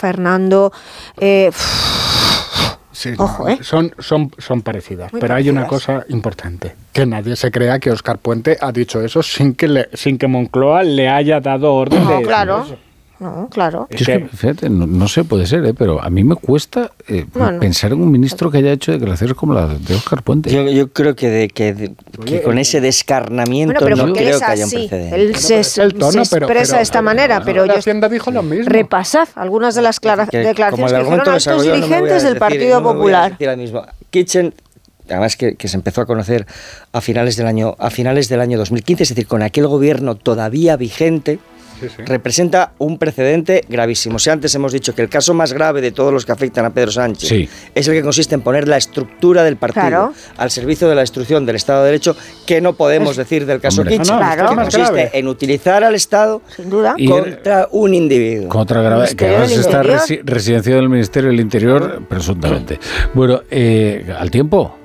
Fernando. Sí, Ojo, son parecidas, muy pero hay una parecidas. cosa importante, que nadie se crea que Óscar Puente ha dicho eso sin que Moncloa le haya dado orden de Claro. decir eso. No, claro. Es que, fíjate, no sé, puede ser, pero a mí me cuesta pensar en un ministro que haya hecho declaraciones como la de Óscar Puente. Yo creo que con ese descarnamiento Pero no porque creo él es que haya un así. precedente. Él se expresa de esta manera, pero yo Hacienda dijo lo mismo. repasad algunas de las declaraciones que hicieron altos dirigentes del Partido Popular. Kitchen, además que se empezó a conocer a finales del año 2015, es decir, con aquel gobierno todavía vigente. Representa un precedente gravísimo. Si antes hemos dicho que el caso más grave de todos los que afectan a Pedro Sánchez es el que consiste en poner la estructura del partido al servicio de la destrucción del Estado de Derecho, que no podemos decir del caso Kitchen, que consiste en utilizar al Estado contra un individuo. Contra grave, que además está residenciado en el Ministerio del Interior, presuntamente. Bueno, al tiempo.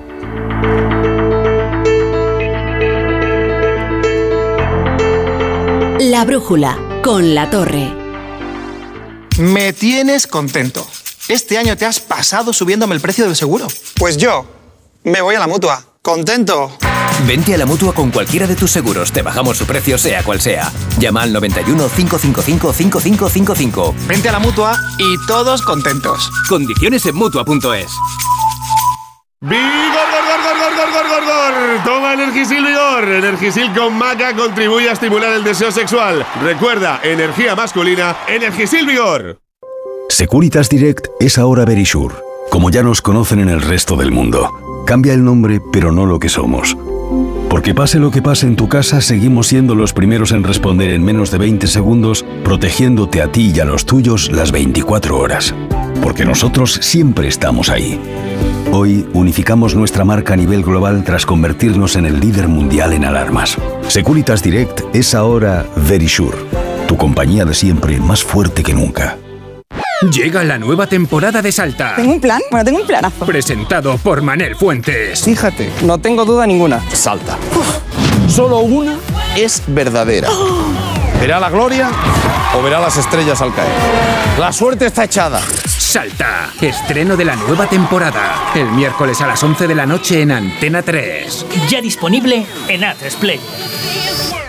La brújula, con La Torre. Me tienes contento. Este año te has pasado subiéndome el precio del seguro. Pues yo me voy a la Mutua. ¡Contento! Vente a la Mutua con cualquiera de tus seguros. Te bajamos su precio sea cual sea. Llama al 91 555 5555. Vente a la Mutua y todos contentos. Condiciones en Mutua.es. ¡Vigor! Toma Energisil Vigor. Energisil con maca contribuye a estimular el deseo sexual. Recuerda, energía masculina, Energisil Vigor. Securitas Direct es ahora Verisure, como ya nos conocen en el resto del mundo. Cambia el nombre, pero no lo que somos. Porque pase lo que pase en tu casa, seguimos siendo los primeros en responder en menos de 20 segundos, protegiéndote a ti y a los tuyos las 24 horas. Porque nosotros siempre estamos ahí. Hoy unificamos nuestra marca a nivel global tras convertirnos en el líder mundial en alarmas. Securitas Direct es ahora Verisure, tu compañía de siempre más fuerte que nunca. Llega la nueva temporada de Salta. ¿Tengo un plan? Bueno, tengo un planazo. Presentado por Manel Fuentes. Fíjate, no tengo duda ninguna. Salta. Solo una es verdadera. ¿Verá la gloria o verá las estrellas al caer? La suerte está echada. Salta. Estreno de la nueva temporada. El miércoles a las 11 de la noche en Antena 3. Ya disponible en A3 Player.